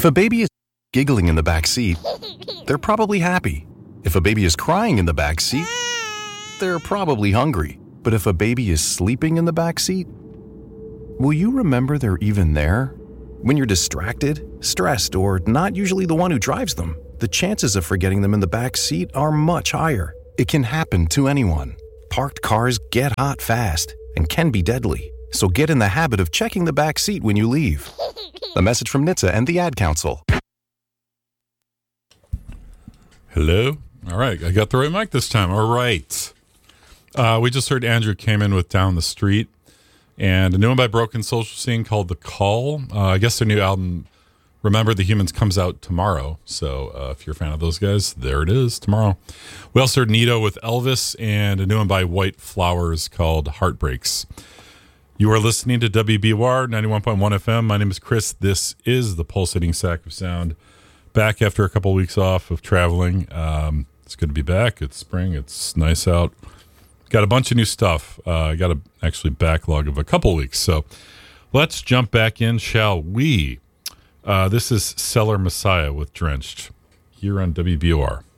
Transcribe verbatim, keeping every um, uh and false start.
If a baby is giggling in the back seat, they're probably happy. If a baby is crying in the back seat, they're probably hungry. But if a baby is sleeping in the back seat, will you remember they're even there? When you're distracted, stressed, or not usually the one who drives them, the chances of forgetting them in the back seat are much higher. It can happen to anyone. Parked cars get hot fast and can be deadly. So get in the habit of checking the back seat when you leave. A message from N H T S A and the Ad Council. Hello? All right, I got the right mic this time. All right. Uh, we just heard Andrew came in with Down the Street and a new one by Broken Social Scene called The Call. Uh, I guess their new album, Remember the Humans, comes out tomorrow. So uh, if you're a fan of those guys, there it is tomorrow. We also heard Nito with Elvis and a new one by White Flowers called Heartbreaks. You are listening to W B O R ninety-one point one F M. My name is Chris. This is the pulsating sack of sound. Back after a couple of weeks off of traveling. Um, it's good to be back. It's spring. It's nice out. Got a bunch of new stuff. I uh, got a actually backlog of a couple of weeks. So let's jump back in, shall we? Uh, this is Cellar Messiah with Drenched here on W B O R.